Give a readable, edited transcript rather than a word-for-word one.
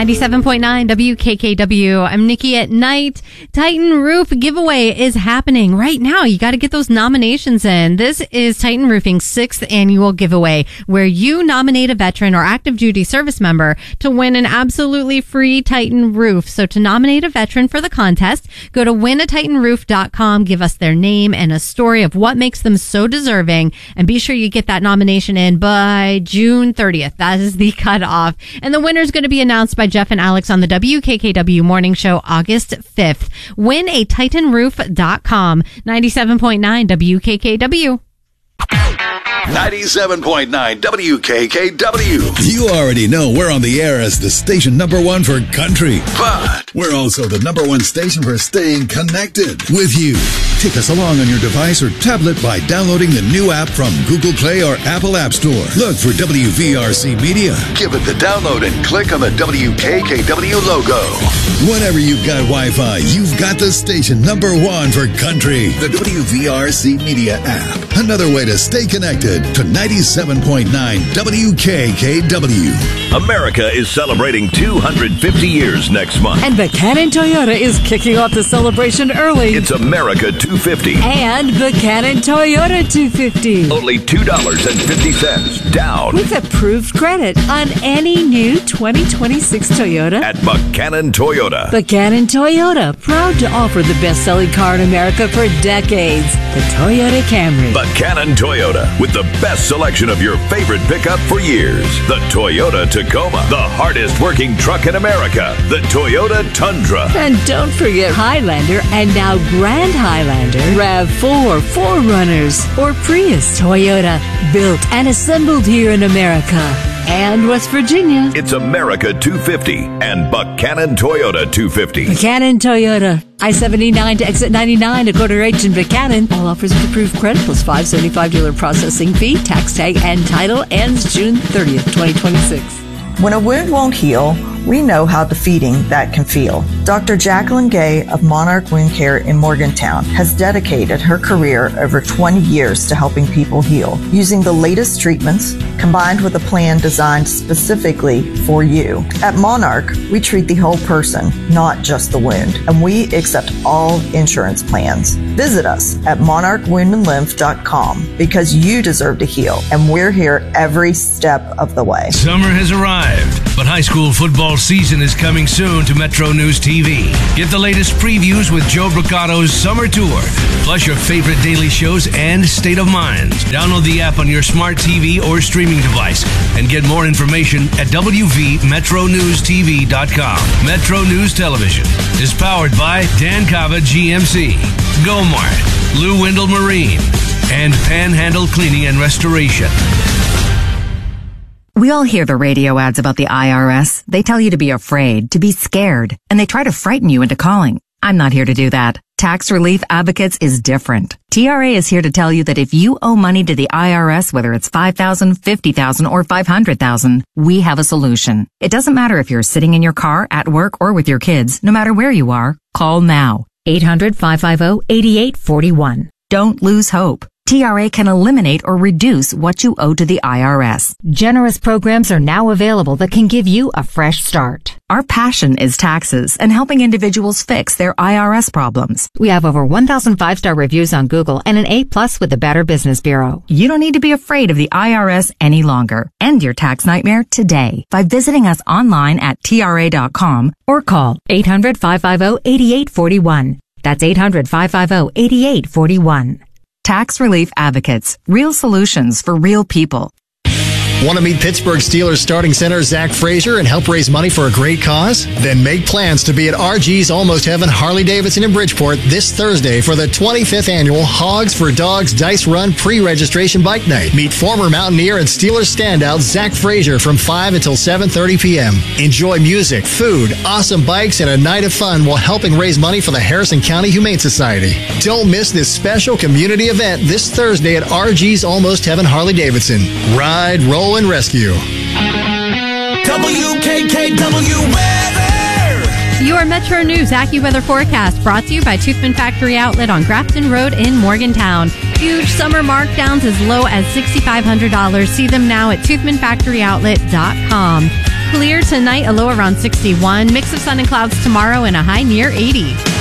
97.9 WKKW. I'm Nikki at Night. Titan Roof giveaway is happening right now. You got to get those nominations in. This is Titan Roofing's 6th annual giveaway, where you nominate a veteran or active duty service member to win an absolutely free Titan roof. So to nominate a veteran for the contest, go to winatitanroof.com, give us their name and a story of what makes them so deserving, and be sure you get that nomination in by June 30th. That is the cutoff. And the winner is going to be announced by Jeff and Alex on the WKKW Morning Show August 5th. Win a TitanRoof.com. 97.9 WKKW. 97.9 WKKW. You already know we're on the air as the station #1 for country, but we're also the #1 station for staying connected with you. Take us along on your device or tablet by downloading the new app from Google Play or Apple App Store. Look for WVRC Media. Give it the download and click on the WKKW logo. Whenever you've got Wi-Fi, you've got the station #1 for country, the WVRC Media app. Another way to stay connected to 97.9 WKKW. America is celebrating 250 years next month. And Buchanan Toyota is kicking off the celebration early. It's America 250. And Buchanan Toyota 250. Only $2.50 down. With approved credit on any new 2026 Toyota. At Buchanan Toyota. Buchanan Toyota, proud to offer the best-selling car in America for decades. The Toyota Camry. Buchanan Toyota, with the best selection of your favorite pickup for years. The Toyota Tacoma, the hardest working truck in America. The Toyota Tundra. And don't forget Highlander and now Grand Highlander, RAV4, 4Runners, or Prius. Toyota, built and assembled here in America and West Virginia. It's America 250 and Buchanan Toyota 250. Buchanan Toyota. I-79 to exit 99 to Quarter H in Buchanan. All offers with approved credit plus $575 dealer processing fee, tax tag, and title ends June 30th, 2026. When a wound won't heal, we know how defeating that can feel. Dr. Jacqueline Gay of Monarch Wound Care in Morgantown has dedicated her career over 20 years to helping people heal, using the latest treatments combined with a plan designed specifically for you. At Monarch, we treat the whole person, not just the wound, and we accept all insurance plans. Visit us at monarchwoundandlymph.com because you deserve to heal, and we're here every step of the way. Summer has arrived, but high school football season is coming soon to Metro News TV. Get the latest previews with Joe Bricato's Summer Tour, plus your favorite daily shows and State of Minds. Download the app on your smart TV or streaming device and get more information at WVMetroNewsTV.com. Metro News Television is powered by Dan Cava GMC, Gomart, Lou Wendell Marine, and Panhandle Cleaning and Restoration. We all hear the radio ads about the IRS. They tell you to be afraid, to be scared, and they try to frighten you into calling. I'm not here to do that. Tax Relief Advocates is different. TRA is here to tell you that if you owe money to the IRS, whether it's $5,000, $50,000, or $500,000, we have a solution. It doesn't matter if you're sitting in your car, at work, or with your kids. No matter where you are, call now. 800-550-8841. Don't lose hope. TRA can eliminate or reduce what you owe to the IRS. Generous programs are now available that can give you a fresh start. Our passion is taxes and helping individuals fix their IRS problems. We have over 1,000 5-star reviews on Google and an A+ with the Better Business Bureau. You don't need to be afraid of the IRS any longer. End your tax nightmare today by visiting us online at TRA.com or call 800-550-8841. That's 800-550-8841. Tax Relief Advocates. Real solutions for real people. Want to meet Pittsburgh Steelers starting center Zach Frazier and help raise money for a great cause? Then make plans to be at RG's Almost Heaven Harley-Davidson in Bridgeport this Thursday for the 25th annual Hogs for Dogs Dice Run pre-registration bike night. Meet former Mountaineer and Steelers standout Zach Frazier from 5 until 7:30 p.m. Enjoy music, food, awesome bikes, and a night of fun while helping raise money for the Harrison County Humane Society. Don't miss this special community event this Thursday at RG's Almost Heaven Harley-Davidson. Ride, roll, and rescue. WKKW weather. Your Metro News AccuWeather forecast brought to you by Toothman Factory Outlet on Grafton Road in Morgantown. Huge summer markdowns as low as $6,500. See them now at toothmanfactoryoutlet.com. clear tonight, a low around 61. Mix of sun and clouds tomorrow and a high near 80.